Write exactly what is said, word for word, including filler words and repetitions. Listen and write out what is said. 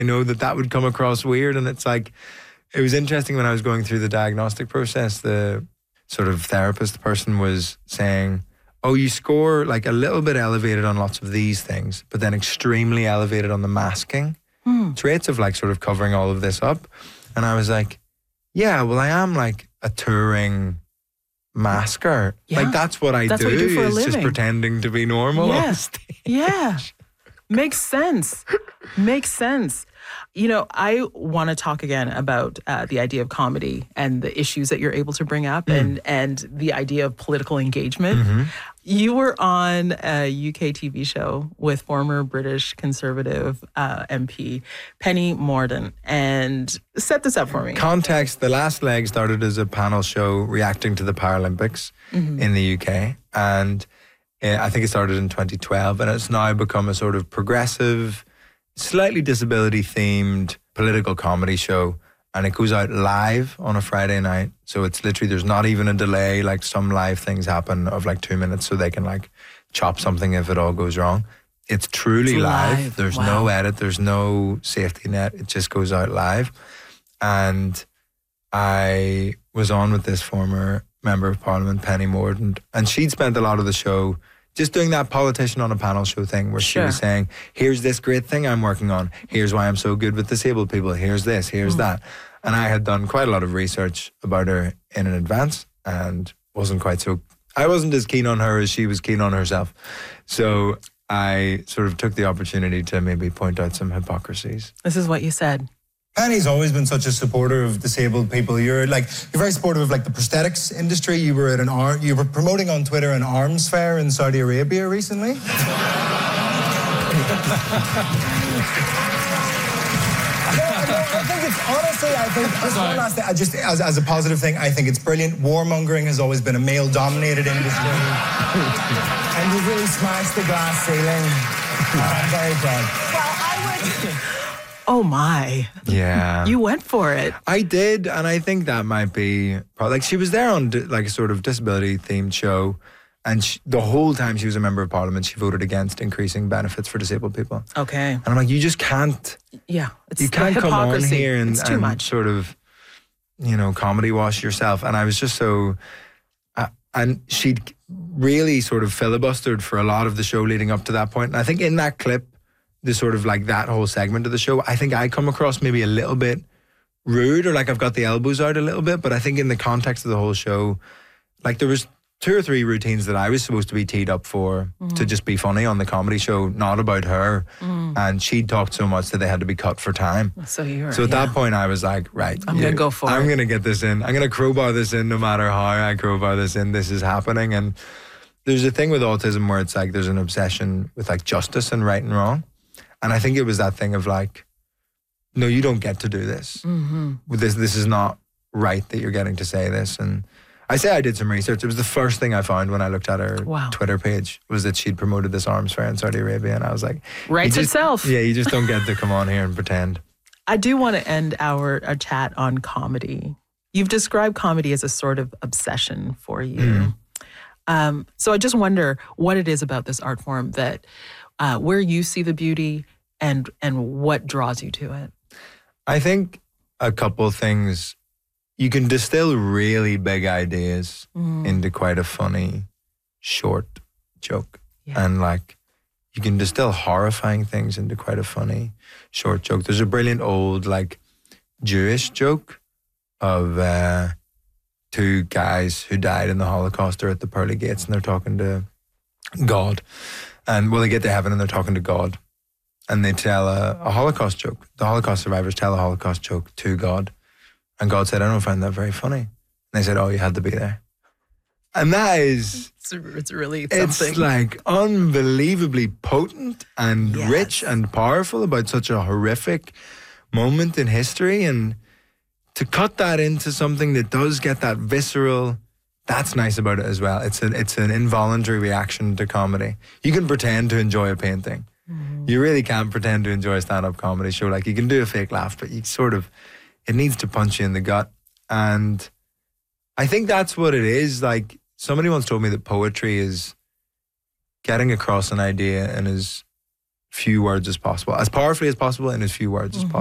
You know, that that would come across weird. And it's like, it was interesting when I was going through the diagnostic process, the sort of therapist person was saying, oh, you score like a little bit elevated on lots of these things, but then extremely elevated on the masking Mm. traits of like sort of covering all of this up. And I was like, yeah, well, I am like a touring masker. Yeah. Like that's what I That's do, what you do for a is just living. pretending to be normal. Yeah. on stage. Yeah. Makes sense. Makes sense. You know, I want to talk again about uh, the idea of comedy and the issues that you're able to bring up Mm. and, and the idea of political engagement. Mm-hmm. You were on a U K T V show with former British Conservative uh, M P Penny Mordaunt. And set this up for me. Context, the last leg started as a panel show reacting to the Paralympics Mm-hmm. in the U K. And uh, I think it started in twenty twelve, and it's now become a sort of progressive, slightly disability themed political comedy show. And it goes out live on a Friday night. So it's literally, there's not even a delay. Like some live things happen of like two minutes so they can like chop something if it all goes wrong. It's truly It's live. live. There's Wow. no edit. There's no safety net. It just goes out live. And I was on with this former member of parliament, Penny Mordaunt, and she'd spent a lot of the show just doing that politician on a panel show thing where Sure. she was saying, here's this great thing I'm working on. Here's why I'm so good with disabled people. Here's this, here's Mm. that. And I had done quite a lot of research about her in advance and wasn't quite so, I wasn't as keen on her as she was keen on herself. So I sort of took the opportunity to maybe point out some hypocrisies. This is what you said. Penny's always been such a supporter of disabled people. You're like you're very supportive of like the prosthetics industry. You were at an arm, you were promoting on Twitter an arms fair in Saudi Arabia recently. No, no, I think it's honestly, I think just one last thing, I just as, as a positive thing, I think it's brilliant. Warmongering has always been a male-dominated industry, and you've really smashed the glass ceiling. I'm very proud. Well, I would... Oh my. Yeah. You went for it. I did, and I think that might be probably, like she was there on di- like a sort of disability themed show, and she, the whole time she was a member of parliament, she voted against increasing benefits for disabled people. Okay. And I'm like, you just can't, Yeah. It's you can't come on hypocrisy. here and, it's too and much. sort of, you know, comedy wash yourself. And I was just so, uh, and she'd really sort of filibustered for a lot of the show leading up to that point. And I think in that clip, the sort of like that whole segment of the show, I think I come across maybe a little bit rude or like I've got the elbows out a little bit. But I think in the context of the whole show, like there was two or three routines that I was supposed to be teed up for Mm. to just be funny on the comedy show, not about her. Mm. And she talked so much that they had to be cut for time. So you were. So at yeah. that point I was like, right. I'm gonna go for I'm it. going to get this in. I'm going to crowbar this in no matter how I crowbar this in. This is happening. And there's a thing with autism where it's like there's an obsession with like justice and right and wrong. And I think it was that thing of like, no, you don't get to do this. Mm-hmm. This this is not right that you're getting to say this. And I say I did some research. It was the first thing I found when I looked at her Wow. Twitter page was that she'd promoted this arms fair in Saudi Arabia. And I was like, Writes you just- itself. Yeah, you just don't get to come on here and pretend. I do want to end our, our chat on comedy. You've described comedy as a sort of obsession for you. Mm. Um, so I just wonder what it is about this art form that uh, where you see the beauty and and what draws you to it. I think a couple things. You can distill really big ideas Mm. into quite a funny, short joke. Yeah. And like, you can distill horrifying things into quite a funny, short joke. There's a brilliant old, like, Jewish joke of uh, two guys who died in the Holocaust are at the pearly gates and they're talking to God. And, well, they get to heaven and they're talking to God. And they tell a, a Holocaust joke. The Holocaust survivors tell a Holocaust joke to God. And God said, I don't find that very funny. And they said, oh, you had to be there. And that is, It's, it's really it's something. like unbelievably potent and Yes. rich and powerful about such a horrific moment in history. And to cut that into something that does get that visceral, that's nice about it as well. It's an, it's an involuntary reaction to comedy. You can pretend to enjoy a painting. Mm-hmm. You really can't pretend to enjoy a stand-up comedy show. Like, you can do a fake laugh, but you sort of, it needs to punch you in the gut. And I think that's what it is. Like, somebody once told me that poetry is getting across an idea in as few words as possible, as powerfully as possible in as few words as possible.